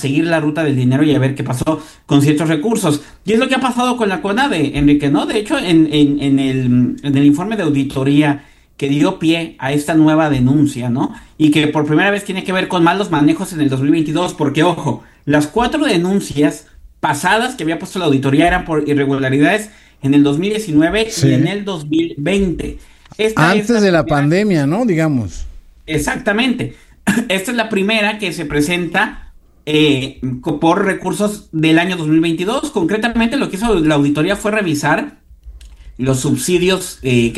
seguir la ruta del dinero y a ver qué pasó con ciertos recursos. Y es lo que ha pasado con la CONADE, Enrique, ¿no? De hecho, en el informe de auditoría que dio pie a esta nueva denuncia, ¿no? Y que por primera vez tiene que ver con malos manejos en el 2022, porque, ojo, las 4 denuncias pasadas que había puesto la auditoría eran por irregularidades en el 2019 Sí. y en el 2020. Antes de la pandemia, ¿no? Digamos. Exactamente. Esta es la primera que se presenta por recursos del año 2022. Concretamente, lo que hizo la auditoría fue revisar los subsidios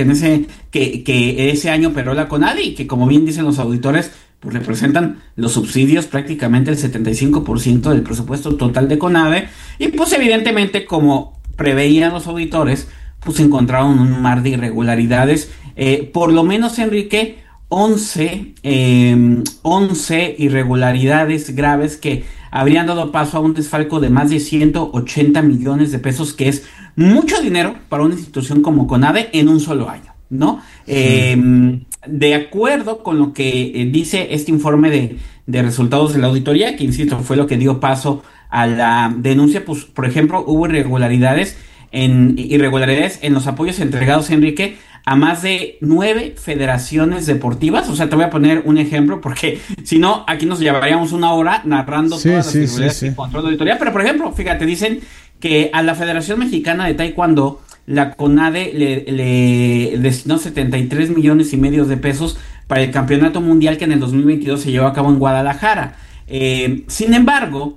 que ese año operó la CONADE y que, como bien dicen los auditores, pues representan los subsidios prácticamente el 75% del presupuesto total de CONADE. Y pues evidentemente, como preveían los auditores, pues encontraron un mar de irregularidades. Por lo menos, Enrique, 11 irregularidades graves que habrían dado paso a un desfalco de más de 180 millones de pesos, que es mucho dinero para una institución como CONADE en un solo año, ¿no? De acuerdo con lo que dice este informe de resultados de la auditoría, que insisto, fue lo que dio paso a la denuncia, pues, por ejemplo, hubo irregularidades en los apoyos entregados, Enrique, a más de 9 federaciones deportivas. O sea, te voy a poner un ejemplo, porque si no, aquí nos llevaríamos una hora narrando todas las irregularidades que encontró la auditoría. Pero, por ejemplo, fíjate, dicen que a la Federación Mexicana de Taekwondo, la CONADE le destinó 73 millones y medio de pesos para el campeonato mundial que en el 2022 se llevó a cabo en Guadalajara. Sin embargo,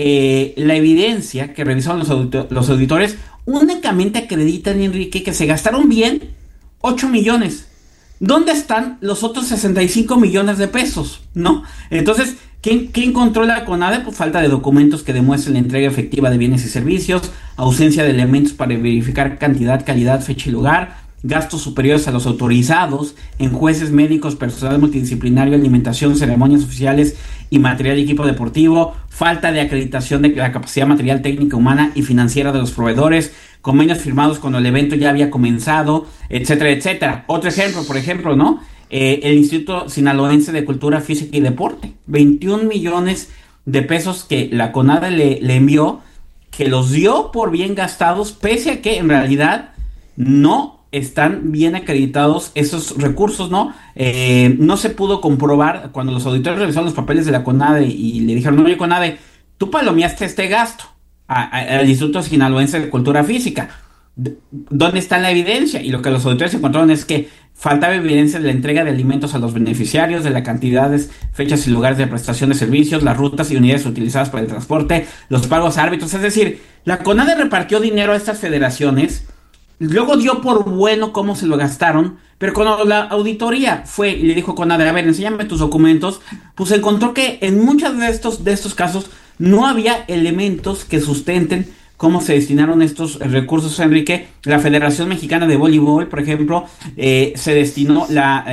la evidencia que revisaron los auditores únicamente acreditan, Enrique, que se gastaron bien 8 millones. ¿Dónde están los otros 65 millones de pesos? ¿No? Entonces, ¿qué encontró la CONADE? Pues falta de documentos que demuestren la entrega efectiva de bienes y servicios, ausencia de elementos para verificar cantidad, calidad, fecha y lugar, gastos superiores a los autorizados en jueces, médicos, personal multidisciplinario, alimentación, ceremonias oficiales y material y equipo deportivo, falta de acreditación de la capacidad material, técnica, humana y financiera de los proveedores, convenios firmados cuando el evento ya había comenzado, etcétera, etcétera. Otro ejemplo, por ejemplo, ¿no? El Instituto Sinaloense de Cultura Física y Deporte, 21 millones de pesos que la CONADE le envió, que los dio por bien gastados, pese a que en realidad no están bien acreditados esos recursos, ¿no? No se pudo comprobar cuando los auditores revisaron los papeles de la CONADE y le dijeron, no, oye, CONADE, tú palomeaste este gasto al Instituto Sinaloense de Cultura Física. ¿Dónde está la evidencia? Y lo que los auditores encontraron es que faltaba evidencia de la entrega de alimentos a los beneficiarios, de las cantidades, fechas y lugares de prestación de servicios, las rutas y unidades utilizadas para el transporte, los pagos a árbitros. Es decir, la CONADE repartió dinero a estas federaciones, luego dio por bueno cómo se lo gastaron, pero cuando la auditoría fue y le dijo CONADE, a ver, enséñame tus documentos, pues encontró que en muchos de estos casos no había elementos que sustenten cómo se destinaron estos recursos, Enrique. La Federación Mexicana de Voleibol, por ejemplo, se destinó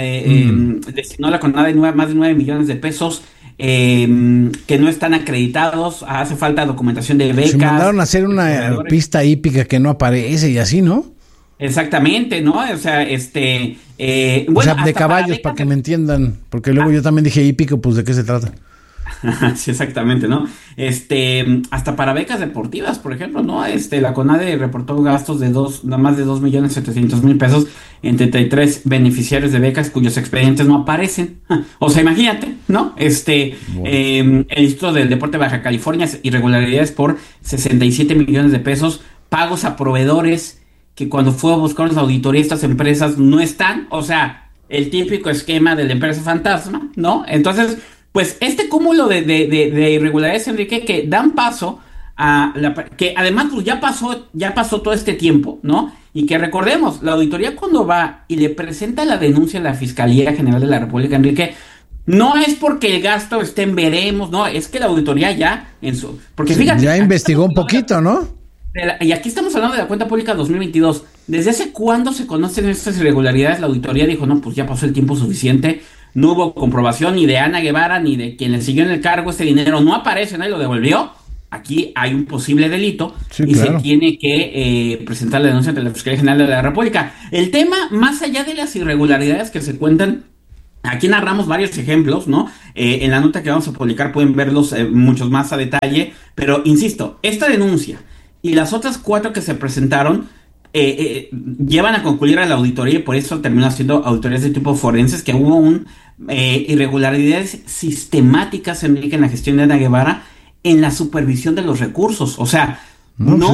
destinó la CONADE más de 9 millones de pesos que no están acreditados. Hace falta documentación de becas. Se mandaron a hacer una pista hípica que no aparece y así, ¿no? Exactamente, ¿no? O sea, bueno, o sea, de caballos, para que me entiendan, porque luego yo también dije hípico, pues ¿de qué se trata? Sí, exactamente, ¿no? Hasta para becas deportivas, por ejemplo, ¿no? La CONADE reportó gastos de más de 2.700.000 pesos en 33 beneficiarios de becas cuyos expedientes no aparecen. O sea, imagínate, ¿no? Bueno. El Instituto del Deporte de Baja California, irregularidades por 67 millones de pesos, pagos a proveedores que cuando fue a buscar las auditorías estas empresas no están, o sea, el típico esquema de la empresa fantasma, ¿no? Entonces, pues este cúmulo de irregularidades, Enrique, que dan paso a que además pues ya pasó todo este tiempo, ¿no? Y que recordemos, la auditoría cuando va y le presenta la denuncia a la Fiscalía General de la República, Enrique, no es porque el gasto esté en veremos, no, es que la auditoría ya porque fíjate, ya investigó un poquito, ¿no? Y aquí estamos hablando de la cuenta pública 2022. ¿Desde hace cuándo se conocen estas irregularidades? La auditoría dijo, no, pues ya pasó el tiempo suficiente. No hubo comprobación ni de Ana Guevara ni de quien le siguió en el cargo. Este dinero no aparece, nadie lo devolvió. Aquí hay un posible delito, sí, y claro, se tiene que presentar la denuncia ante la Fiscalía General de la República. El tema, más allá de las irregularidades que se cuentan Aquí narramos varios ejemplos, ¿no? En la nota que vamos a publicar pueden verlos muchos más a detalle, pero insisto, esta denuncia y las otras 4 que se presentaron llevan a concluir a la auditoría y por eso terminó haciendo auditorías de tipo forenses, que hubo irregularidades sistemáticas, Enrique, en la gestión de Ana Guevara en la supervisión de los recursos. O sea, no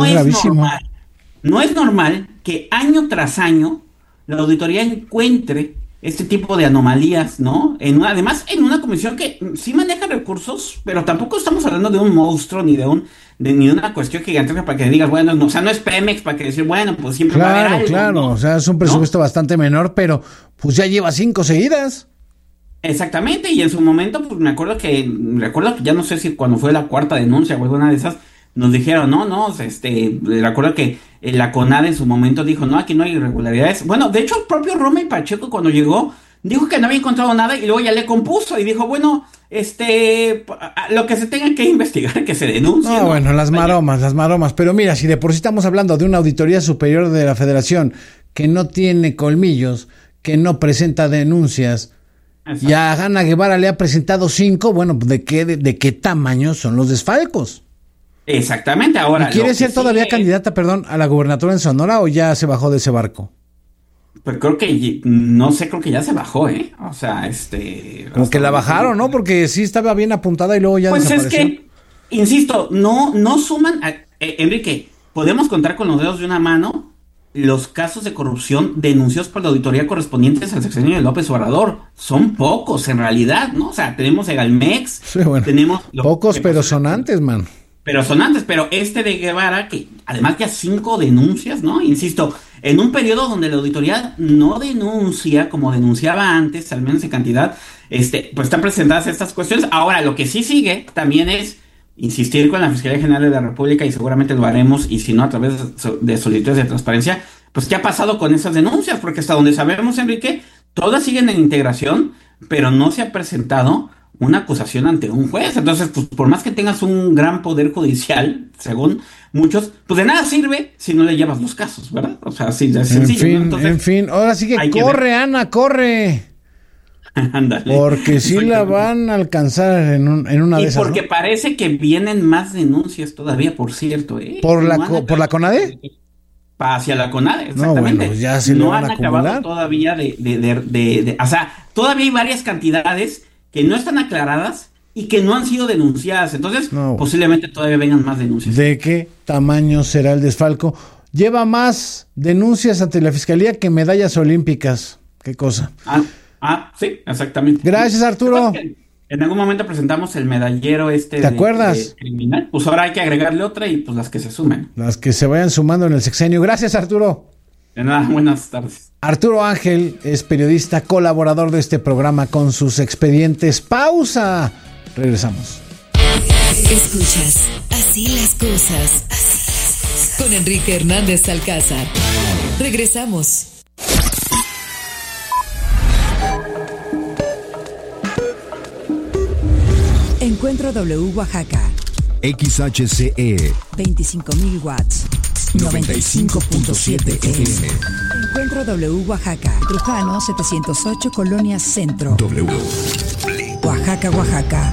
es normal que año tras año la auditoría encuentre este tipo de anomalías, ¿no? Además, en una comisión que sí maneja recursos, pero tampoco estamos hablando de un monstruo ni de una cuestión gigantesca para que digas, bueno, no, o sea, no es Pemex para que decir, bueno, pues siempre va a haber algo. Claro, ¿no? O sea, es un presupuesto bastante menor, pero pues ya lleva 5 seguidas. Exactamente, y en su momento, pues recuerdo que ya no sé si cuando fue la 4ª denuncia o alguna de esas, nos dijeron, recuerdo que la CONADE en su momento dijo, no, aquí no hay irregularidades. Bueno, de hecho, el propio Rommel Pacheco cuando llegó, dijo que no había encontrado nada y luego ya le compuso y dijo, bueno, lo que se tenga que investigar, que se denuncie. No, bueno, las maromas. Pero mira, si de por sí estamos hablando de una auditoría superior de la Federación que no tiene colmillos, que no presenta denuncias, y a Ana Guevara le ha presentado 5, bueno, ¿de qué tamaño son los desfalcos? Exactamente, ahora. ¿Y quiere ser todavía candidata, a la gubernatura en Sonora o ya se bajó de ese barco? Pues creo que ya se bajó, O sea, como que la bajaron, ¿no? Porque sí estaba bien apuntada y luego ya desapareció. Pues es que, insisto, no suman, Enrique, podemos contar con los dedos de una mano los casos de corrupción denunciados por la auditoría correspondientes al sexenio de López Obrador. Son pocos, en realidad, ¿no? O sea, tenemos Egalmex, sí, bueno, tenemos... Pocos, pero sonantes, man. Pero de Guevara, que además ya 5 denuncias, ¿no? Insisto, en un periodo donde la auditoría no denuncia como denunciaba antes, al menos en cantidad, pues están presentadas estas cuestiones. Ahora, lo que sí sigue también es insistir con la Fiscalía General de la República, y seguramente lo haremos, y si no, a través de solicitudes de transparencia, pues qué ha pasado con esas denuncias, porque hasta donde sabemos, Enrique, todas siguen en integración, pero no se ha presentado una acusación ante un juez. Entonces, pues por más que tengas un gran poder judicial, según muchos, pues de nada sirve si no le llevas los casos, ¿verdad? O sea, sí, es sencillo. En fin, ahora sí que corre, Ana, corre. Ándale. Porque sí la van a alcanzar en una de esas. Y porque ¿no? Parece que vienen más denuncias todavía, por cierto, ¿Por la CONADE? Hacia la CONADE, exactamente. No, bueno, ya se no han acabado todavía o sea, todavía hay varias cantidades que no están aclaradas y que no han sido denunciadas. Entonces, posiblemente todavía vengan más denuncias. ¿De qué tamaño será el desfalco? Lleva más denuncias ante la Fiscalía que medallas olímpicas. ¿Qué cosa? Sí, exactamente. Gracias, Arturo. En algún momento presentamos el medallero ¿Te acuerdas? Criminal. Pues ahora hay que agregarle otra y pues las que se sumen. Las que se vayan sumando en el sexenio. Gracias, Arturo. De nada, buenas tardes. Arturo Ángel es periodista, colaborador de este programa con sus expedientes. ¡Pausa! Regresamos. Escuchas Así las cosas con Enrique Hernández Alcázar. Regresamos. Encuentro W Oaxaca. XHCE 25,000 watts. 95.7 FM. Encuentro W Oaxaca. Trujano 708 Colonia Centro. W. Oaxaca, Oaxaca.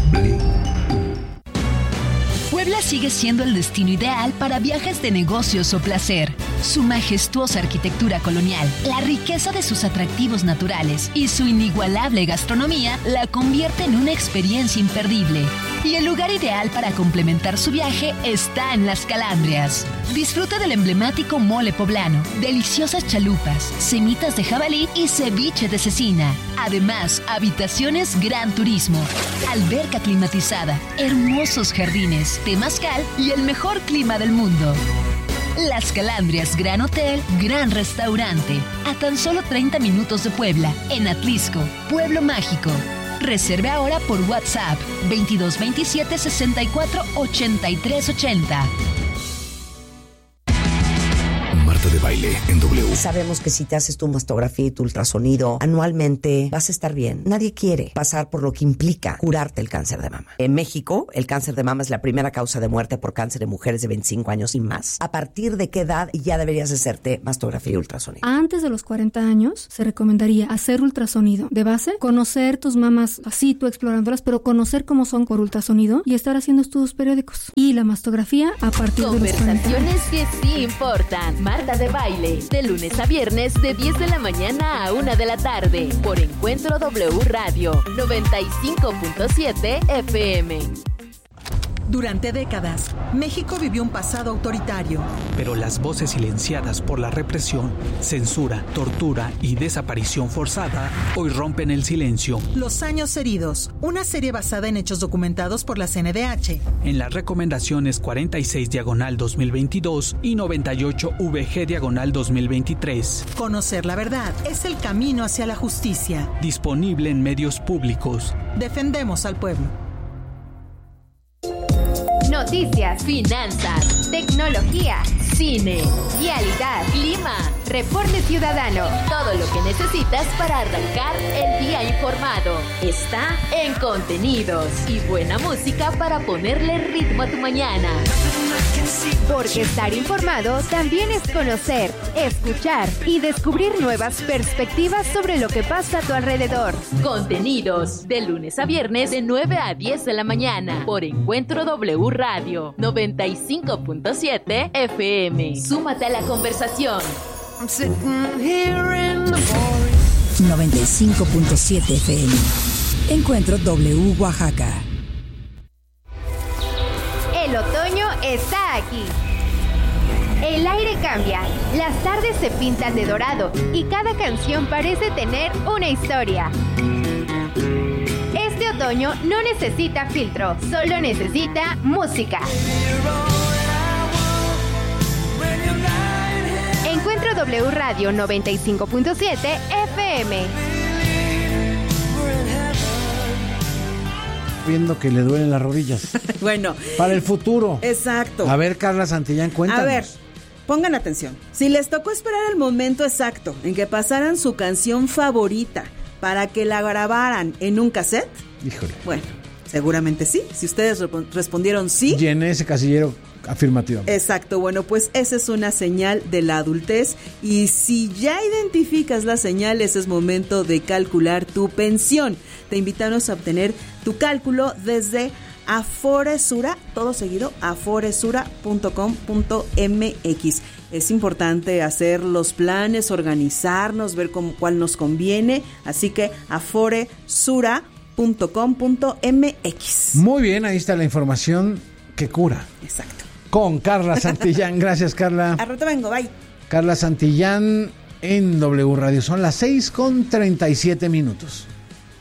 Puebla sigue siendo el destino ideal para viajes de negocios o placer. Su majestuosa arquitectura colonial, la riqueza de sus atractivos naturales y su inigualable gastronomía la convierte en una experiencia imperdible. Y el lugar ideal para complementar su viaje está en Las Calandrias. Disfruta del emblemático mole poblano, deliciosas chalupas, semitas de jabalí y ceviche de cecina. Además, habitaciones Gran Turismo, alberca climatizada, hermosos jardines, temazcal y el mejor clima del mundo. Las Calandrias Gran Hotel, Gran Restaurante, a tan solo 30 minutos de Puebla, en Atlisco, Pueblo Mágico. Reserve ahora por WhatsApp 2227 64 83 80. Marta de Baile en W. Sabemos que si te haces tu mastografía y tu ultrasonido anualmente vas a estar bien. Nadie quiere pasar por lo que implica curarte el cáncer de mama. En México, el cáncer de mama es la primera causa de muerte por cáncer de mujeres de 25 años y más. ¿A partir de qué edad ya deberías hacerte mastografía y ultrasonido? Antes de los 40 años se recomendaría hacer ultrasonido de base, conocer tus mamas así tú explorándolas, pero conocer cómo son por ultrasonido y estar haciendo estudios periódicos. Y la mastografía a partir de los 40 años. Conversaciones que sí importan. Marta de Baile, de lunes a viernes de 10 de la mañana a 1 de la tarde, por Encuentro W Radio 95.7 FM. Durante décadas, México vivió un pasado autoritario. Pero las voces silenciadas por la represión, censura, tortura y desaparición forzada hoy rompen el silencio. Los años heridos, una serie basada en hechos documentados por la CNDH. En las recomendaciones 46/2022 y 98VG/2023. Conocer la verdad es el camino hacia la justicia. Disponible en medios públicos. Defendemos al pueblo. Noticias, finanzas, tecnología, cine, vialidad, clima, reporte ciudadano. Todo lo que necesitas para arrancar el día informado está en Contenidos. Y buena música para ponerle ritmo a tu mañana. Porque estar informado también es conocer, escuchar y descubrir nuevas perspectivas sobre lo que pasa a tu alrededor. Contenidos, de lunes a viernes de 9 a 10 de la mañana, por Encuentro W Radio 95.7 FM. Súmate a la conversación. 95.7 FM. Encuentro W Oaxaca. El otoño está aquí. El aire cambia, las tardes se pintan de dorado y cada canción parece tener una historia. Este otoño no necesita filtro, solo necesita música. Encuentro W Radio 95.7 FM. Viendo que le duelen las rodillas. Bueno. Para el futuro. Exacto. A ver, Carla Santillán, cuéntanos. A ver, pongan atención. Si les tocó esperar el momento exacto en que pasaran su canción favorita para que la grabaran en un cassette. Híjole. Bueno, seguramente sí. Si ustedes respondieron sí. Llené ese casillero afirmativamente. Exacto. Bueno, pues esa es una señal de la adultez. Y si ya identificas la señal, ese es momento de calcular tu pensión. Te invitamos a obtener tu cálculo desde Aforesura, todo seguido, aforesura.com.mx. Es importante hacer los planes, organizarnos, ver cuál nos conviene, así que aforesura.com.mx. Muy bien, ahí está la información que cura. Exacto. Con Carla Santillán. Gracias, Carla. A rato vengo, bye. Carla Santillán en W Radio. Son las 6:37.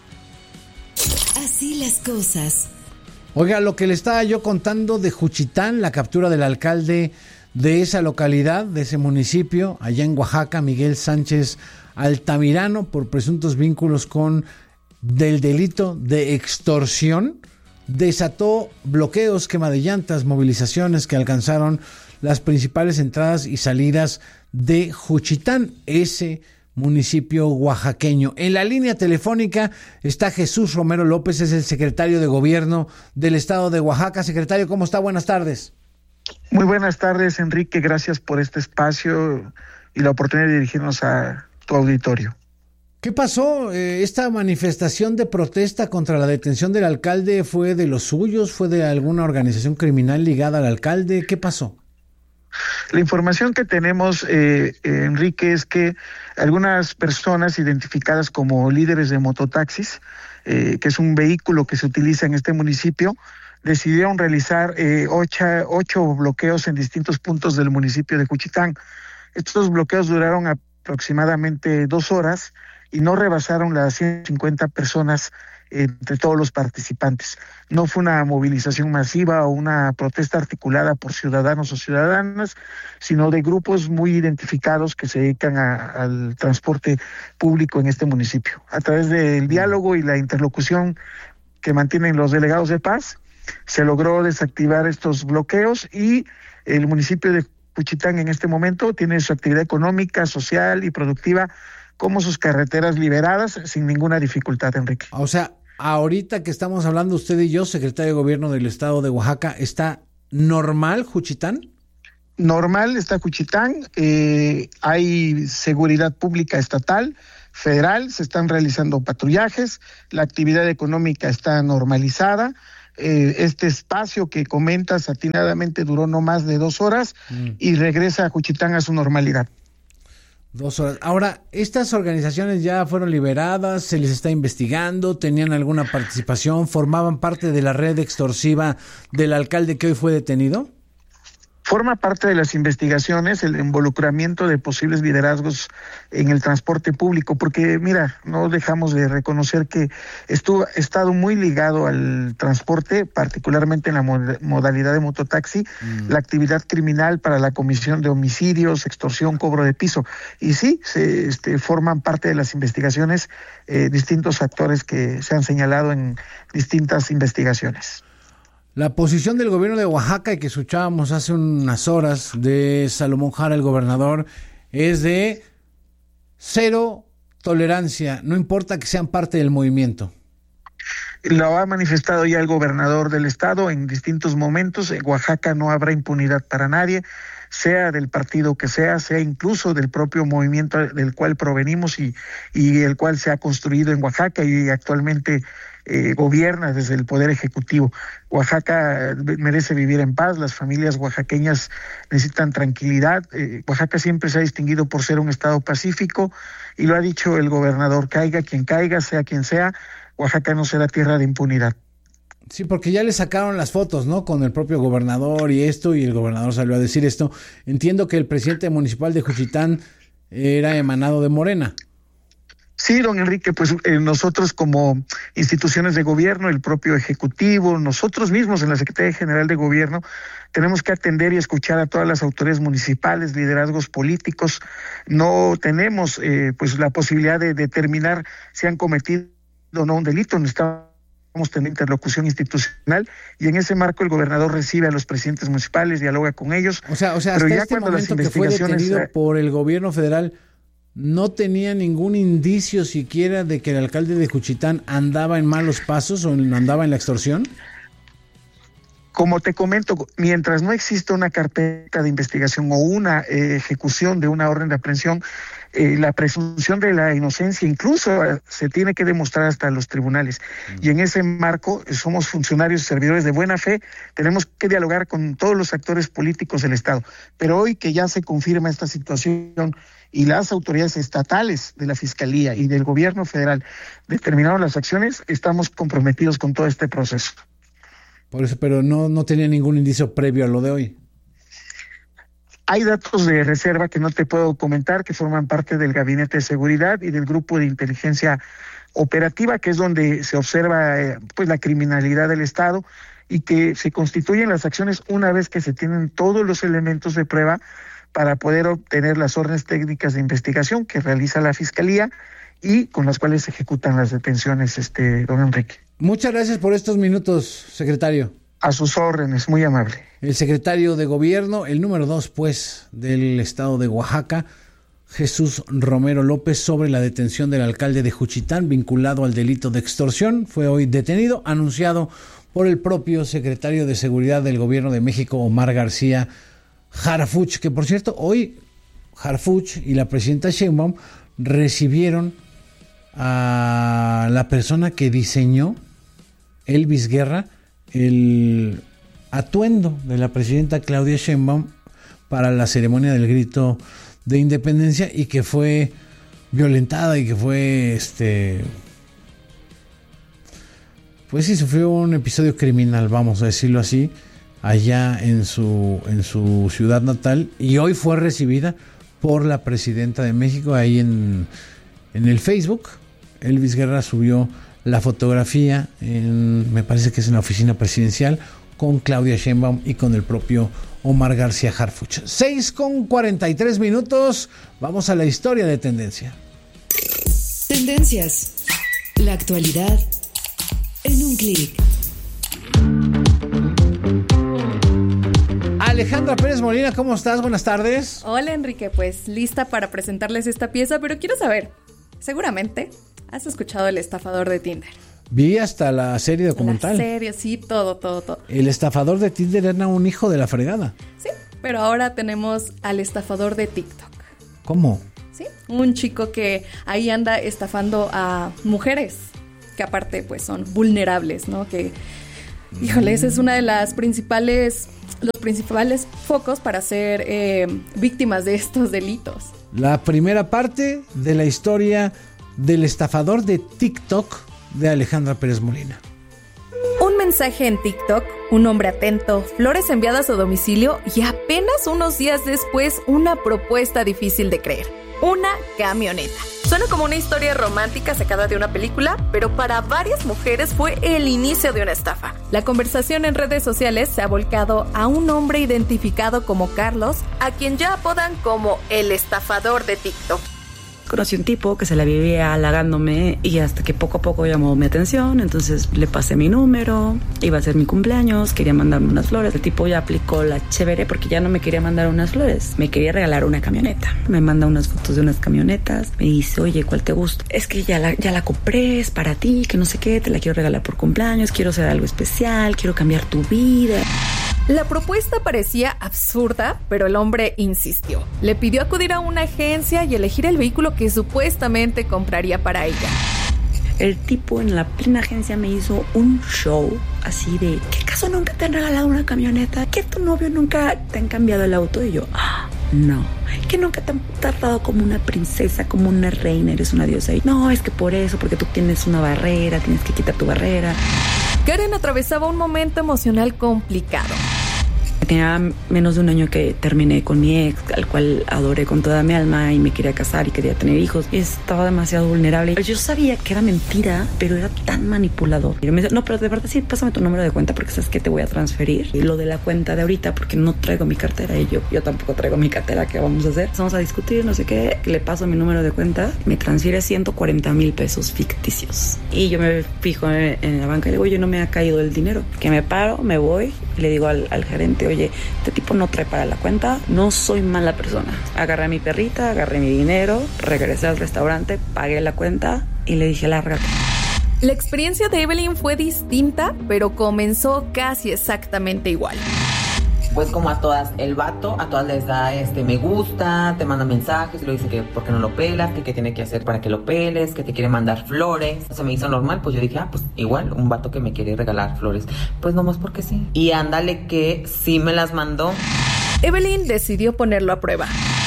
Así las cosas. Oiga, lo que le estaba yo contando de Juchitán, la captura del alcalde de esa localidad, de ese municipio, allá en Oaxaca, Miguel Sánchez Altamirano, por presuntos vínculos con del delito de extorsión, desató bloqueos, quema de llantas, movilizaciones que alcanzaron las principales entradas y salidas de Juchitán, ese municipio oaxaqueño. En la línea telefónica está Jesús Romero López, es el secretario de Gobierno del Estado de Oaxaca. Secretario, ¿cómo está? Buenas tardes. Muy buenas tardes, Enrique. Gracias por este espacio y la oportunidad de dirigirnos a tu auditorio. ¿Qué pasó? ¿Esta manifestación de protesta contra la detención del alcalde fue de los suyos? ¿Fue de alguna organización criminal ligada al alcalde? ¿Qué pasó? La información que tenemos, Enrique, es que algunas personas identificadas como líderes de mototaxis, que es un vehículo que se utiliza en este municipio, decidieron realizar 8 bloqueos en distintos puntos del municipio de Juchitán. Estos bloqueos duraron aproximadamente 2 horas y no rebasaron las 150 personas entre todos los participantes. No fue una movilización masiva o una protesta articulada por ciudadanos o ciudadanas, sino de grupos muy identificados que se dedican al transporte público en este municipio. A través del diálogo y la interlocución que mantienen los delegados de paz, se logró desactivar estos bloqueos y el municipio de Juchitán en este momento tiene su actividad económica, social y productiva, como sus carreteras liberadas sin ninguna dificultad, Enrique. O sea, ahorita que estamos hablando usted y yo, secretario de Gobierno del Estado de Oaxaca, ¿está normal Juchitán? Normal está Juchitán, hay seguridad pública estatal, federal, se están realizando patrullajes, la actividad económica está normalizada. Este espacio que comentas atinadamente duró no más de 2 horas y regresa a Juchitán a su normalidad. 2 horas. Ahora, ¿estas organizaciones ya fueron liberadas? ¿Se les está investigando? ¿Tenían alguna participación? ¿Formaban parte de la red extorsiva del alcalde que hoy fue detenido? Forma parte de las investigaciones el involucramiento de posibles liderazgos en el transporte público, porque mira, no dejamos de reconocer que ha estado muy ligado al transporte, particularmente en la modalidad de mototaxi, la actividad criminal para la comisión de homicidios, extorsión, cobro de piso. Y sí, forman parte de las investigaciones distintos actores que se han señalado en distintas investigaciones. La posición del gobierno de Oaxaca, y que escuchábamos hace unas horas de Salomón Jara, el gobernador, es de 0 tolerancia, no importa que sean parte del movimiento. Lo ha manifestado ya el gobernador del estado en distintos momentos. En Oaxaca no habrá impunidad para nadie, sea del partido que sea incluso del propio movimiento del cual provenimos y el cual se ha construido en Oaxaca y actualmente gobierna desde el Poder Ejecutivo. Oaxaca merece vivir en paz, las familias oaxaqueñas necesitan tranquilidad. Oaxaca siempre se ha distinguido por ser un estado pacífico y lo ha dicho el gobernador, caiga quien caiga, sea quien sea, Oaxaca no será tierra de impunidad. Sí, porque ya le sacaron las fotos, ¿no? Con el propio gobernador y el gobernador salió a decir esto. Entiendo que el presidente municipal de Juchitán era emanado de Morena. Sí, don Enrique, pues nosotros como instituciones de gobierno, el propio Ejecutivo, nosotros mismos en la Secretaría General de Gobierno, tenemos que atender y escuchar a todas las autoridades municipales, liderazgos políticos. No tenemos pues la posibilidad de determinar si han cometido o no un delito, necesitamos tener interlocución institucional y en ese marco el gobernador recibe a los presidentes municipales, dialoga con ellos. O sea, hasta este momento que fue detenido por el gobierno federal, ¿no tenía ningún indicio siquiera de que el alcalde de Juchitán andaba en malos pasos o andaba en la extorsión? Como te comento, mientras no exista una carpeta de investigación o una ejecución de una orden de aprehensión, la presunción de la inocencia incluso se tiene que demostrar hasta los tribunales. Y en ese marco somos funcionarios y servidores de buena fe, tenemos que dialogar con todos los actores políticos del Estado. Pero hoy que ya se confirma esta situación y las autoridades estatales de la Fiscalía y del Gobierno Federal determinaron las acciones, estamos comprometidos con todo este proceso. Por eso, pero no tenía ningún indicio previo a lo de hoy. Hay datos de reserva que no te puedo comentar, que forman parte del Gabinete de Seguridad y del Grupo de Inteligencia Operativa, que es donde se observa pues la criminalidad del Estado y que se constituyen las acciones una vez que se tienen todos los elementos de prueba para poder obtener las órdenes técnicas de investigación que realiza la Fiscalía y con las cuales se ejecutan las detenciones, don Enrique. Muchas gracias por estos minutos, secretario. A sus órdenes, muy amable. El secretario de Gobierno, el número 2, pues, del estado de Oaxaca, Jesús Romero López, sobre la detención del alcalde de Juchitán vinculado al delito de extorsión. Fue hoy detenido, anunciado por el propio secretario de Seguridad del Gobierno de México, Omar García Harfuch, que por cierto, hoy Harfuch y la presidenta Sheinbaum recibieron a la persona que diseñó, Elvis Guerra, el atuendo de la presidenta Claudia Sheinbaum para la ceremonia del grito de independencia y que fue violentada y que fue pues sí, sufrió un episodio criminal, vamos a decirlo así, allá en su ciudad natal, y hoy fue recibida por la presidenta de México. Ahí en el Facebook Elvis Guerra subió la fotografía, me parece que es en la oficina presidencial, con Claudia Sheinbaum y con el propio Omar García Harfuch. 6:43, vamos a la historia de Tendencia. Tendencias, la actualidad en un clic. Alejandra Pérez Molina, ¿cómo estás? Buenas tardes. Hola, Enrique, pues lista para presentarles esta pieza, pero quiero saber, seguramente has escuchado El estafador de Tinder. Vi hasta la serie documental. La serie, sí, todo. El estafador de Tinder era un hijo de la fregada. Sí, pero ahora tenemos al estafador de TikTok. ¿Cómo? Sí, un chico que ahí anda estafando a mujeres, que aparte pues son vulnerables, ¿no? Que, híjole, ese es una de los principales focos para ser víctimas de estos delitos. La primera parte de la historia del estafador de TikTok de Alejandra Pérez Molina. Un mensaje en TikTok, un hombre atento, flores enviadas a domicilio y apenas unos días después una propuesta difícil de creer. Una camioneta. Suena como una historia romántica sacada de una película, pero para varias mujeres fue el inicio de una estafa. La conversación en redes sociales se ha volcado a un hombre identificado como Carlos, a quien ya apodan como el estafador de TikTok. Conocí un tipo que se la vivía halagándome y hasta que poco a poco llamó mi atención, entonces le pasé mi número, iba a ser mi cumpleaños, quería mandarme unas flores. El tipo ya aplicó la chévere porque ya no me quería mandar unas flores, me quería regalar una camioneta. Me manda unas fotos de unas camionetas, me dice, oye, ¿cuál te gusta? Es que ya la compré, es para ti, que no sé qué, te la quiero regalar por cumpleaños, quiero hacer algo especial, quiero cambiar tu vida. La propuesta parecía absurda, pero el hombre insistió. Le pidió acudir a una agencia y elegir el vehículo que supuestamente compraría para ella. El tipo en la plena agencia me hizo un show así de, ¿qué acaso nunca te han regalado una camioneta? ¿Que tu novio nunca te han cambiado el auto? Y yo, no. Que nunca te han tratado como una princesa, como una reina, eres una diosa. Y no, es que por eso, porque tú tienes una barrera, tienes que quitar tu barrera. Karen atravesaba un momento emocional complicado. Tenía menos de un año que terminé con mi ex, al cual adoré con toda mi alma y me quería casar y quería tener hijos. Y estaba demasiado vulnerable. Yo sabía que era mentira, pero era tan manipulador. Y me dice, no, pero de verdad sí, pásame tu número de cuenta porque sabes que te voy a transferir. Y lo de la cuenta de ahorita porque no traigo mi cartera y yo tampoco traigo mi cartera. ¿Qué vamos a hacer? Vamos a discutir, no sé qué. Le paso mi número de cuenta, me transfiere 140,000 pesos ficticios. Y yo me fijo en la banca y le digo, oye, no me ha caído el dinero. Que me paro, me voy y le digo al gerente, oye, este tipo no trae para la cuenta, no soy mala persona. Agarré a mi perrita, agarré mi dinero, regresé al restaurante, pagué la cuenta y le dije, lárgate. La experiencia de Evelyn fue distinta, pero comenzó casi exactamente igual. Pues como a todas, el vato a todas les da me gusta, te manda mensajes y le dice que por qué no lo pelas, que qué tiene que hacer para que lo peles, que te quiere mandar flores. Se me hizo normal, pues yo dije, pues igual, un vato que me quiere regalar flores, pues nomás porque sí. Y ándale que sí me las mandó. Evelyn decidió ponerlo a prueba.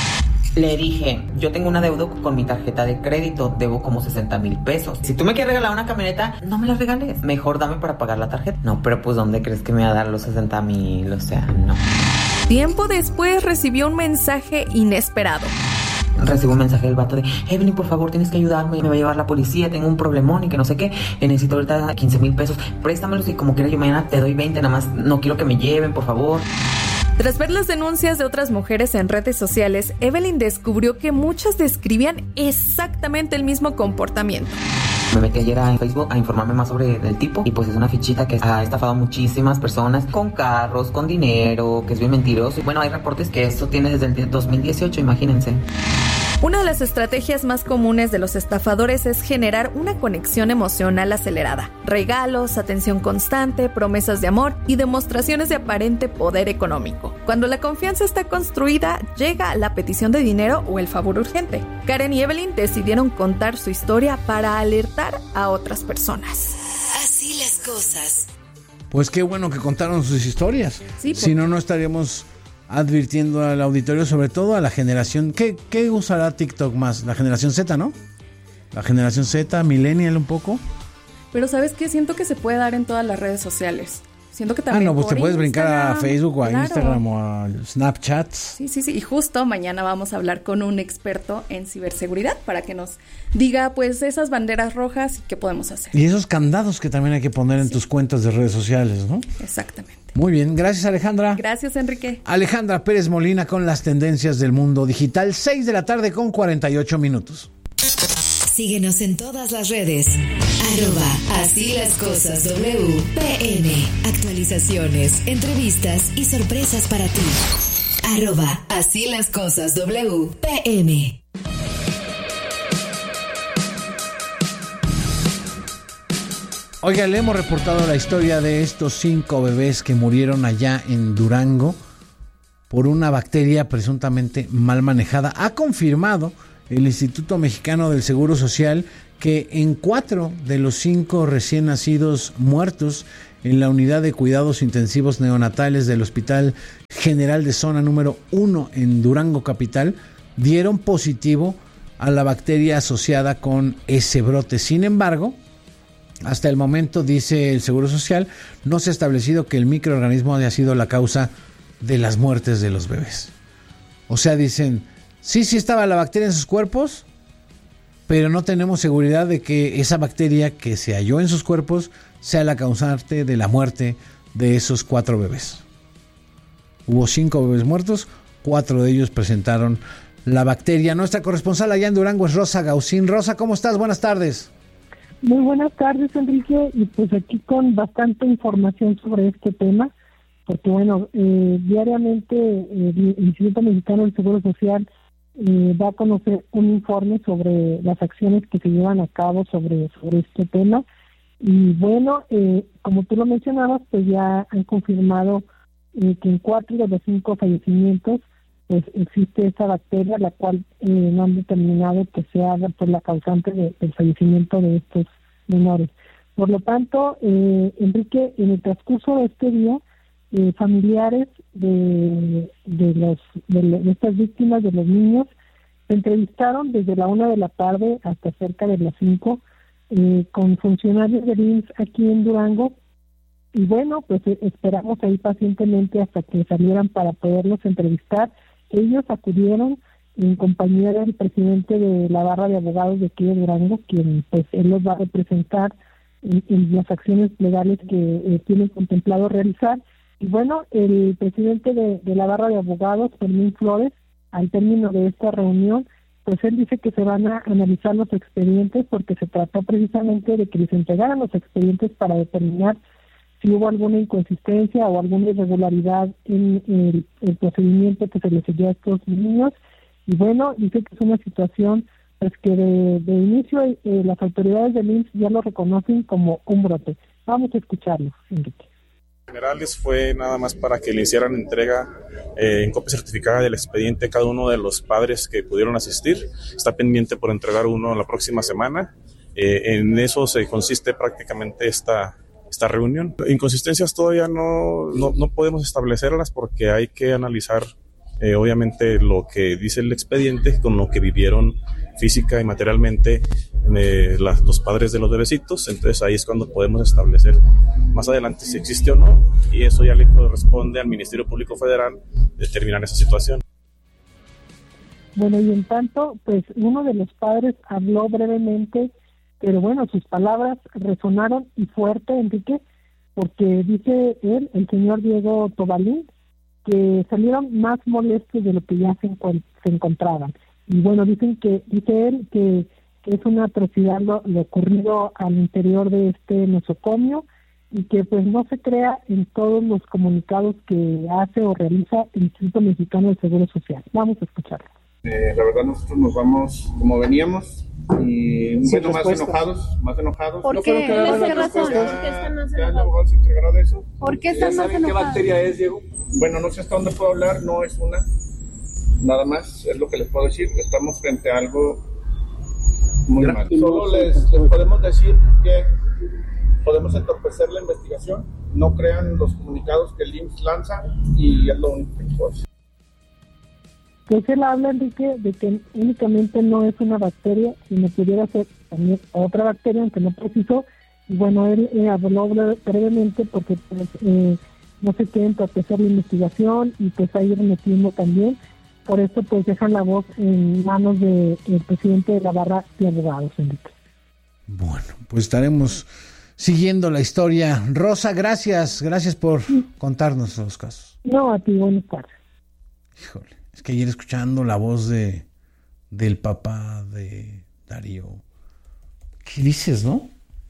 Le dije, yo tengo una deuda con mi tarjeta de crédito, debo como 60,000 pesos. Si tú me quieres regalar una camioneta, no me la regales. Mejor dame para pagar la tarjeta. No, pero pues ¿dónde crees que me va a dar los 60,000? O sea, no. Tiempo después recibió un mensaje inesperado. Recibo un mensaje del vato de, Evelyn, por favor, tienes que ayudarme, me va a llevar la policía, tengo un problemón y que no sé qué, necesito ahorita 15,000 pesos, préstamelos y como quiera yo mañana te doy 20, nada más no quiero que me lleven, por favor. Tras ver las denuncias de otras mujeres en redes sociales, Evelyn descubrió que muchas describían exactamente el mismo comportamiento. Me metí ayer a Facebook a informarme más sobre el tipo y pues es una fichita que ha estafado a muchísimas personas con carros, con dinero, que es bien mentiroso. Bueno, hay reportes que esto tiene desde el 2018, imagínense. Una de las estrategias más comunes de los estafadores es generar una conexión emocional acelerada. Regalos, atención constante, promesas de amor y demostraciones de aparente poder económico. Cuando la confianza está construida, llega la petición de dinero o el favor urgente. Karen y Evelyn decidieron contar su historia para alertar a otras personas. Así las cosas. Pues qué bueno que contaron sus historias. Sí, si no estaríamos advirtiendo al auditorio, sobre todo a la generación. ¿Qué usará TikTok más? La generación Z, ¿no? La generación Z, millennial un poco. Pero ¿sabes qué? Siento que se puede dar en todas las redes sociales. Siento que también pues te puedes brincar a Facebook o a Instagram o a Snapchat. Sí. Y justo mañana vamos a hablar con un experto en ciberseguridad para que nos diga pues esas banderas rojas y qué podemos hacer. Y esos candados que también hay que poner en tus cuentas de redes sociales, ¿no? Exactamente. Muy bien, gracias Alejandra. Gracias Enrique. Alejandra Pérez Molina con las tendencias del mundo digital, 6 de la tarde con 48 minutos. Síguenos en todas las redes. @asílascosaswpm. Actualizaciones, entrevistas y sorpresas para ti. @asílascosaswpm. Oiga, le hemos reportado la historia de estos 5 bebés que murieron allá en Durango por una bacteria presuntamente mal manejada. Ha confirmado el Instituto Mexicano del Seguro Social que en 4 de los 5 recién nacidos muertos en la unidad de cuidados intensivos neonatales del Hospital General de Zona número 1 en Durango Capital dieron positivo a la bacteria asociada con ese brote. Sin embargo, hasta el momento, dice el Seguro Social, no se ha establecido que el microorganismo haya sido la causa de las muertes de los bebés. O sea, dicen, sí estaba la bacteria en sus cuerpos, pero no tenemos seguridad de que esa bacteria que se halló en sus cuerpos sea la causante de la muerte de esos 4 bebés. Hubo 5 bebés muertos, 4 de ellos presentaron la bacteria. Nuestra corresponsal allá en Durango es Rosa Gaucín. Rosa, ¿cómo estás? Buenas tardes. Muy buenas tardes, Enrique, y pues aquí con bastante información sobre este tema, porque bueno, diariamente el Instituto Mexicano del Seguro Social va a conocer un informe sobre las acciones que se llevan a cabo sobre este tema, y bueno, como tú lo mencionabas, pues ya han confirmado que en 4 de los 5 fallecimientos pues existe esta bacteria, la cual no han determinado que sea pues la causante del fallecimiento de estos menores. Por lo tanto, Enrique, en el transcurso de este día, familiares de estas víctimas, de los niños, se entrevistaron desde la 1 de la tarde hasta cerca de las 5 con funcionarios del IMSS aquí en Durango. Y bueno, pues esperamos ahí pacientemente hasta que salieran para poderlos entrevistar. Ellos acudieron en compañía del presidente de la barra de abogados de aquí de Durango, quien pues él los va a representar en las acciones legales que tienen contemplado realizar. Y bueno, el presidente de la barra de abogados, Fermín Flores, al término de esta reunión, pues él dice que se van a analizar los expedientes, porque se trató precisamente de que les entregaran los expedientes para determinar si hubo alguna inconsistencia o alguna irregularidad en el procedimiento que se les seguía a estos niños. Y bueno, dice que es una situación pues que de inicio las autoridades del IMSS ya lo reconocen como un brote. Vamos a escucharlo, Enrique. Generales fue nada más para que le hicieran entrega en copia certificada del expediente a cada uno de los padres que pudieron asistir. Está pendiente por entregar uno la próxima semana. En eso se consiste prácticamente esta reunión. Inconsistencias todavía no podemos establecerlas porque hay que analizar obviamente lo que dice el expediente con lo que vivieron física y materialmente los padres de los bebecitos. Entonces ahí es cuando podemos establecer más adelante si existe o no, y eso ya le corresponde al Ministerio Público Federal determinar esa situación. Bueno, y en tanto, pues uno de los padres habló brevemente, pero bueno, sus palabras resonaron y fuerte, Enrique, porque dice él, el señor Diego Tobalín, que salieron más molestos de lo que ya se encontraban. Y bueno, dice él que es una atrocidad lo ocurrido al interior de este nosocomio, y que pues no se crea en todos los comunicados que hace o realiza el Instituto Mexicano del Seguro Social. Vamos a escucharlo. La verdad nosotros nos vamos como veníamos y un poco más enojados. ¿Por qué? ¿Qué razón? ¿Por qué están más enojados? Ya el abogado se encargará de eso. ¿Por qué están más enojados? ¿Qué bacteria es, Diego? Bueno, no sé hasta dónde puedo hablar, no es una. Nada más es lo que les puedo decir. Estamos frente a algo muy mal. Solo les podemos decir que podemos entorpecer la investigación. No crean los comunicados que el IMSS lanza, y es lo único que puedo decir. Pues él habla, Enrique, de que únicamente no es una bacteria, sino pudiera ser también otra bacteria, aunque no precisó. Y bueno, él habló brevemente porque pues, no se quiere entorpecer la investigación y pues a ir metiendo también. Por eso pues dejan la voz en manos del presidente de la barra de abogados, Enrique. Bueno, pues estaremos siguiendo la historia. Rosa, gracias por contarnos los casos. No, a ti, buenas tardes. Híjole, es que ayer escuchando la voz del papá de Darío, ¿Qué dices, no?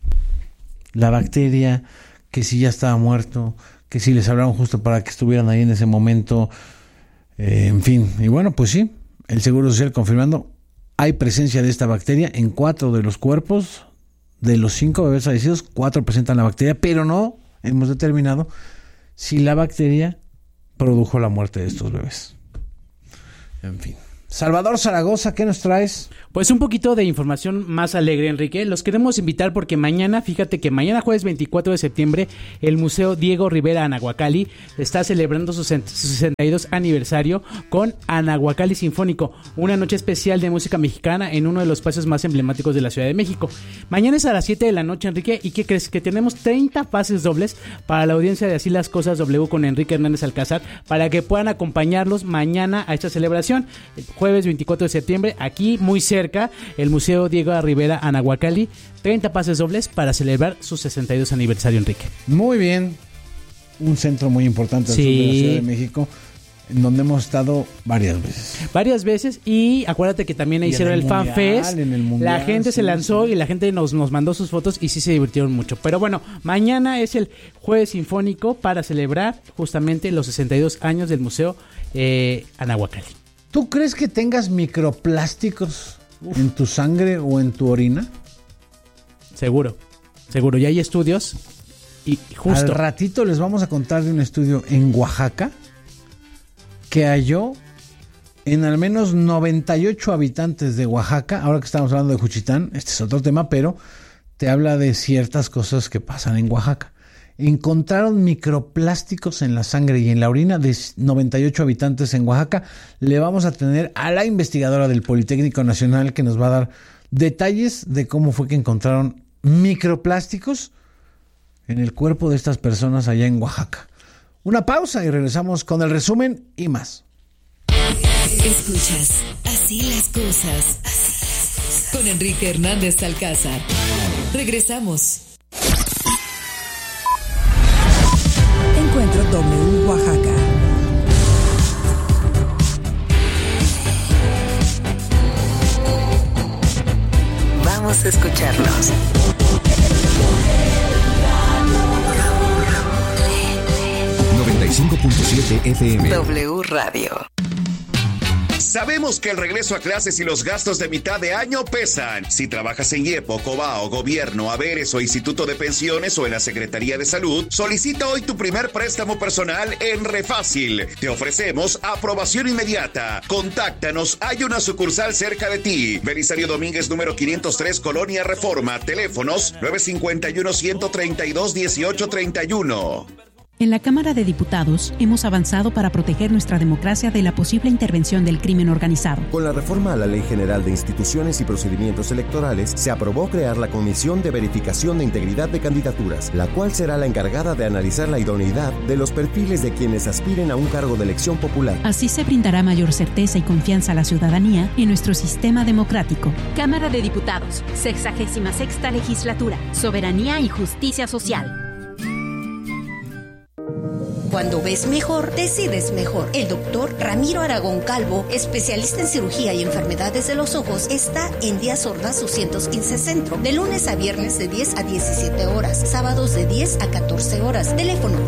La bacteria, que si ya estaba muerto, que si les hablaron justo para que estuvieran ahí en ese momento, en fin. Y bueno, pues sí, el Seguro Social confirmando, hay presencia de esta bacteria en 4 de los cuerpos. De los 5 bebés fallecidos, 4 presentan la bacteria, pero no hemos determinado si la bacteria produjo la muerte de estos bebés. En fin. Salvador Zaragoza, ¿qué nos traes? Pues un poquito de información más alegre, Enrique. Los queremos invitar porque mañana, fíjate que mañana jueves 24 de septiembre, el Museo Diego Rivera Anahuacalli está celebrando su 62 aniversario con Anahuacalli Sinfónico, una noche especial de música mexicana en uno de los espacios más emblemáticos de la Ciudad de México. Mañana es a las 7 de la noche, Enrique, ¿y qué crees? Que tenemos 30 pases dobles para la audiencia de Así las Cosas W con Enrique Hernández Alcázar, para que puedan acompañarlos mañana a esta celebración. Jueves 24 de septiembre, aquí muy cerca, el Museo Diego Rivera Anahuacalli, 30 pases dobles para celebrar su 62 aniversario, Enrique. Muy bien, un centro muy importante del sur de la Ciudad de México, en donde hemos estado varias veces. Y acuérdate que también hicieron el Fan Fest, la gente se lanzó y la gente nos mandó sus fotos y sí se divirtieron mucho. Pero bueno, mañana es el Jueves Sinfónico para celebrar justamente los 62 años del Museo Anahuacalli. ¿Tú crees que tengas microplásticos en tu sangre o en tu orina? Seguro. Ya hay estudios y justo. Al ratito les vamos a contar de un estudio en Oaxaca que halló en al menos 98 habitantes de Oaxaca. Ahora que estamos hablando de Juchitán, este es otro tema, pero te habla de ciertas cosas que pasan en Oaxaca. Encontraron microplásticos en la sangre y en la orina de 98 habitantes en Oaxaca. Le vamos a tener a la investigadora del Politécnico Nacional que nos va a dar detalles de cómo fue que encontraron microplásticos en el cuerpo de estas personas allá en Oaxaca. Una pausa y regresamos con el resumen y más. Escuchas Así las Cosas con Enrique Hernández Alcázar. Regresamos. Encuentro W Oaxaca. Vamos a escucharlos. FM. W Radio. Sabemos que el regreso a clases y los gastos de mitad de año pesan. Si trabajas en IEPO, COBAO, Gobierno, Haberes o Instituto de Pensiones o en la Secretaría de Salud, solicita hoy tu primer préstamo personal en Refácil. Te ofrecemos aprobación inmediata. Contáctanos, hay una sucursal cerca de ti. Belisario Domínguez, número 503, Colonia Reforma. Teléfonos 951-132-1831. En la Cámara de Diputados hemos avanzado para proteger nuestra democracia de la posible intervención del crimen organizado. Con la reforma a la Ley General de Instituciones y Procedimientos Electorales, se aprobó crear la Comisión de Verificación de Integridad de Candidaturas, la cual será la encargada de analizar la idoneidad de los perfiles de quienes aspiren a un cargo de elección popular. Así se brindará mayor certeza y confianza a la ciudadanía en nuestro sistema democrático. Cámara de Diputados, 66ª Legislatura, Soberanía y Justicia Social. Cuando ves mejor, decides mejor. El doctor Ramiro Aragón Calvo, especialista en cirugía y enfermedades de los ojos, está en Díaz Ordaz 215 Centro, de lunes a viernes de 10 a 17 horas, sábados de 10 a 14 horas. Teléfono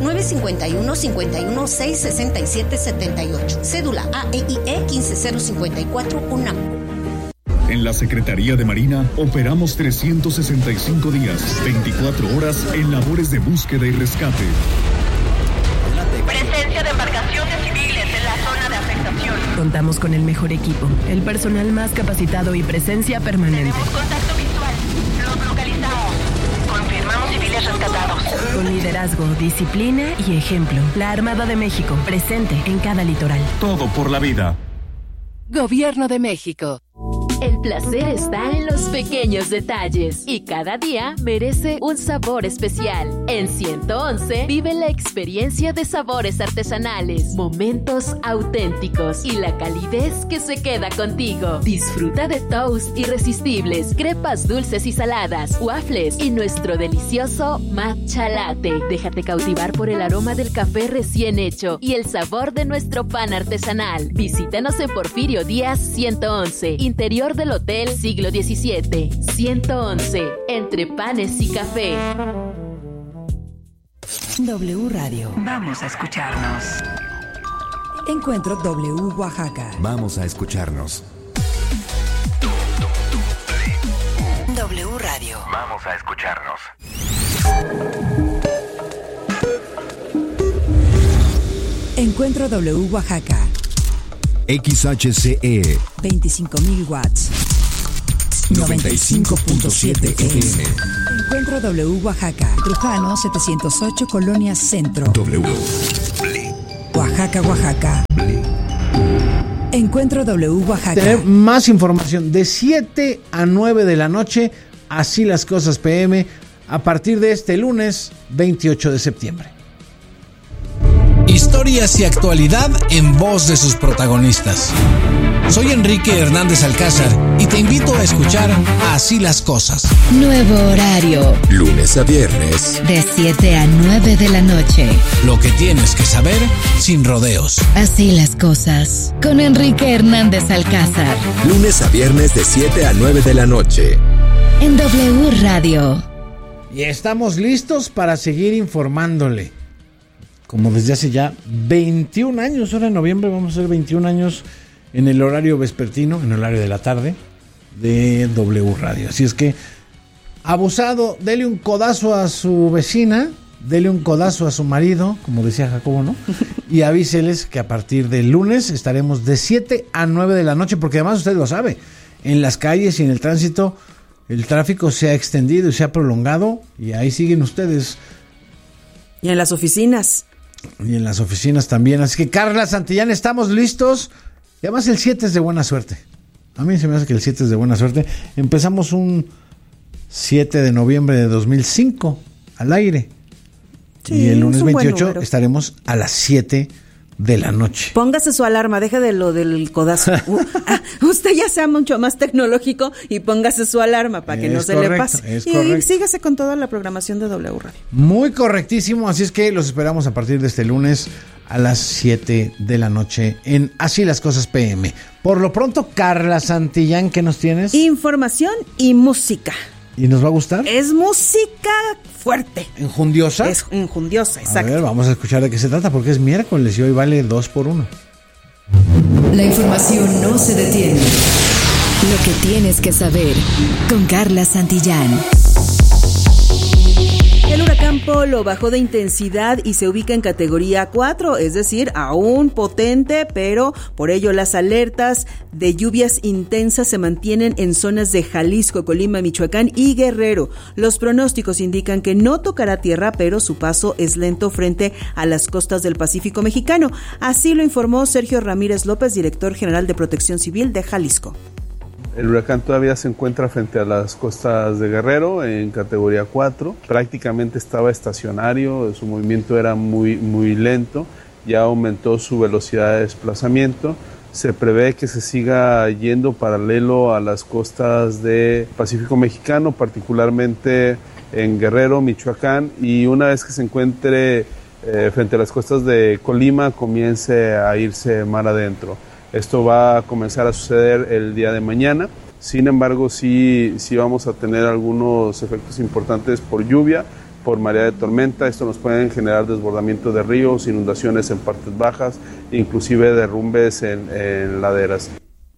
951-51-667-78. Cédula AEIE 15054 UNAM. En la Secretaría de Marina operamos 365 días, 24 horas en labores de búsqueda y rescate. Presencia de embarcaciones civiles en la zona de afectación. Contamos con el mejor equipo, el personal más capacitado y presencia permanente. Tenemos contacto visual. Los localizamos. Confirmamos civiles rescatados. Con liderazgo, disciplina y ejemplo. La Armada de México, presente en cada litoral. Todo por la vida. Gobierno de México. El placer está en los pequeños detalles y cada día merece un sabor especial. En 111 vive la experiencia de sabores artesanales, momentos auténticos y la calidez que se queda contigo. Disfruta de toast irresistibles, crepas dulces y saladas, waffles y nuestro delicioso matcha latte. Déjate cautivar por el aroma del café recién hecho y el sabor de nuestro pan artesanal. Visítanos en Porfirio Díaz 111, Interior interior del Hotel Siglo XVII, 111, entre panes y café. W Radio. Vamos a escucharnos. Encuentro W Oaxaca. Vamos a escucharnos. W Radio. Vamos a escucharnos. Encuentro W Oaxaca. XHCE 25,000 watts. 95.7 FM. Encuentro W Oaxaca. Trujano 708, Colonia Centro. W. Oaxaca, Oaxaca. Encuentro W Oaxaca. Tener más información de 7 a 9 de la noche, Así las Cosas PM, a partir de este lunes 28 de septiembre. Historias y actualidad en voz de sus protagonistas. Soy Enrique Hernández Alcázar y te invito a escuchar Así las Cosas. Nuevo horario. Lunes a viernes. De 7 a 9 de la noche. Lo que tienes que saber sin rodeos. Así las Cosas. Con Enrique Hernández Alcázar. Lunes a viernes de 7 a 9 de la noche. En W Radio. Y estamos listos para seguir informándole. Como desde hace ya 21 años, ahora en noviembre vamos a hacer 21 años en el horario vespertino, en el horario de la tarde de W Radio. Así es que, abusado, dele un codazo a su vecina, dele un codazo a su marido, como decía Jacobo, ¿no? Y avíseles que a partir del lunes estaremos de 7 a 9 de la noche, porque además usted lo sabe, en las calles y en el tránsito el tráfico se ha extendido y se ha prolongado, y ahí siguen ustedes. Y en las oficinas. Y en las oficinas también. Así que, Carla Santillán, estamos listos. Y además el 7 es de buena suerte. A mí se me hace que el 7 es de buena suerte. Empezamos un 7 de noviembre de 2005 al aire. Sí, y el lunes 28 estaremos a las 7 de la noche. Póngase su alarma, deje de lo del codazo. Usted ya sea mucho más tecnológico y póngase su alarma para que no se le pase. Y sígase con toda la programación de W Radio. Muy correctísimo, así es que los esperamos a partir de este lunes a las 7 de la noche en Así las Cosas PM. Por lo pronto, Carla Santillán, ¿qué nos tienes? Información y música. ¿Y nos va a gustar? Es música fuerte. ¿Enjundiosa? Es enjundiosa, exacto. A ver, vamos a escuchar de qué se trata, porque es miércoles y hoy vale 2 por 1. La información no se detiene. Lo que tienes que saber con Carla Santillán. El huracán Polo bajó de intensidad y se ubica en categoría 4, es decir, aún potente, pero por ello las alertas de lluvias intensas se mantienen en zonas de Jalisco, Colima, Michoacán y Guerrero. Los pronósticos indican que no tocará tierra, pero su paso es lento frente a las costas del Pacífico mexicano. Así lo informó Sergio Ramírez López, director general de Protección Civil de Jalisco. El huracán todavía se encuentra frente a las costas de Guerrero en categoría 4. Prácticamente estaba estacionario, su movimiento era muy lento, ya aumentó su velocidad de desplazamiento. Se prevé que se siga yendo paralelo a las costas del Pacífico mexicano, particularmente en Guerrero, Michoacán, y una vez que se encuentre frente a las costas de Colima, comience a irse mar adentro. Esto va a comenzar a suceder el día de mañana. Sin embargo, sí vamos a tener algunos efectos importantes por lluvia, por marea de tormenta. Esto nos puede generar desbordamiento de ríos, inundaciones en partes bajas, inclusive derrumbes en laderas.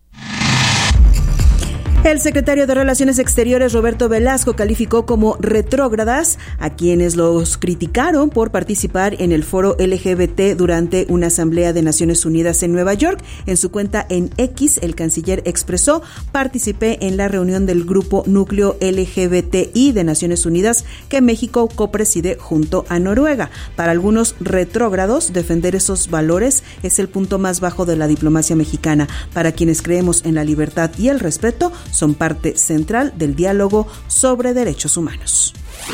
El secretario de Relaciones Exteriores, Roberto Velasco, calificó como retrógradas a quienes los criticaron por participar en el foro LGBT durante una asamblea de Naciones Unidas en Nueva York. En su cuenta en X, el canciller expresó: participé en la reunión del grupo núcleo LGBTI de Naciones Unidas que México copreside junto a Noruega. Para algunos retrógrados, defender esos valores es el punto más bajo de la diplomacia mexicana. Para quienes creemos en la libertad y el respeto, son parte central del diálogo sobre derechos humanos.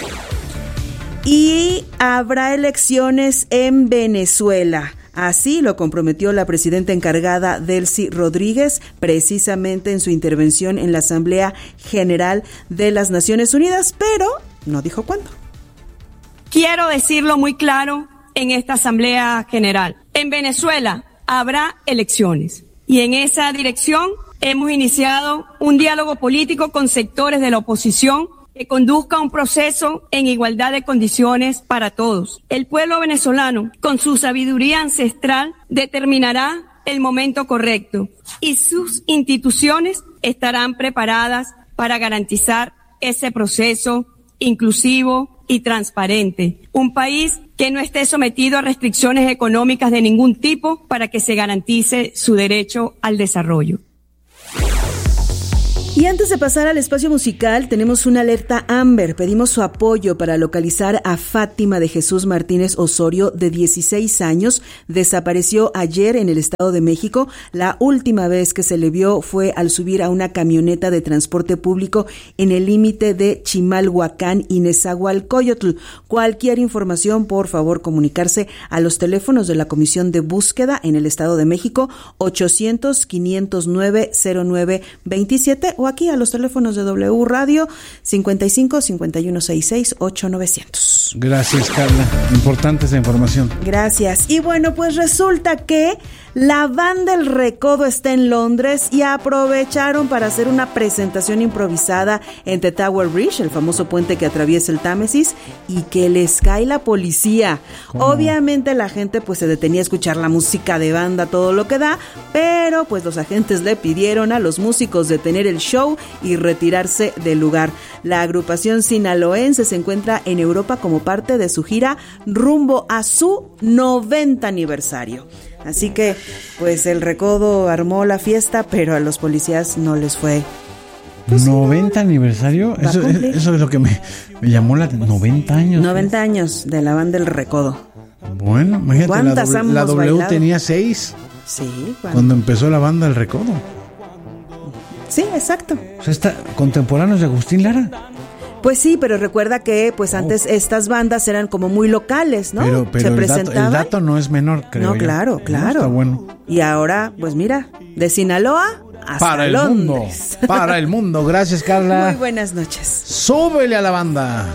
Y habrá elecciones en Venezuela. Así lo comprometió la presidenta encargada Delcy Rodríguez, precisamente en su intervención en la Asamblea General de las Naciones Unidas, pero no dijo cuándo. Quiero decirlo muy claro en esta Asamblea General. En Venezuela habrá elecciones y en esa dirección Hemos iniciado un diálogo político con sectores de la oposición que conduzca a un proceso en igualdad de condiciones para todos. El pueblo venezolano, con su sabiduría ancestral, determinará el momento correcto y sus instituciones estarán preparadas para garantizar ese proceso inclusivo y transparente. Un país que no esté sometido a restricciones económicas de ningún tipo para que se garantice su derecho al desarrollo. Y antes de pasar al espacio musical, tenemos una alerta Amber. Pedimos su apoyo para localizar a Fátima de Jesús Martínez Osorio, de 16 años. Desapareció ayer en el Estado de México. La última vez que se le vio fue al subir a una camioneta de transporte público en el límite de Chimalhuacán y Nezahualcóyotl. Cualquier información, por favor, comunicarse a los teléfonos de la Comisión de Búsqueda en el Estado de México, 800-509-0927, o aquí a los teléfonos de W Radio, 55 5166 8900. Gracias, Carla. Importante esa información. Gracias. Y bueno, pues resulta que la banda El Recodo está en Londres y aprovecharon para hacer una presentación improvisada en The Tower Bridge, el famoso puente que atraviesa el Támesis, y que les cae la policía. ¿Cómo? Obviamente la gente pues se detenía a escuchar la música de banda, todo lo que da, pero pues los agentes le pidieron a los músicos detener el show y retirarse del lugar. La agrupación sinaloense se encuentra en Europa como parte de su gira rumbo a su 90 aniversario. Así que, pues el Recodo armó la fiesta, pero a los policías no les fue. Pues, 90 aniversario, eso es lo que me llamó la atención. 90 años. 90 años de la banda El Recodo. Bueno, imagínate, la W bailado? Tenía 6. Sí. Cuando empezó la banda El Recodo. Sí, exacto. O sea, contemporáneos de Agustín Lara. Pues sí, pero recuerda que pues antes estas bandas eran como muy locales, ¿no? Pero se presentaban. El dato no es menor, creo. No, claro, claro. Está bueno. Y ahora, pues mira, de Sinaloa hasta para el Londres. Mundo. Para el mundo. Gracias, Carla. Muy buenas noches. Súbele a la banda.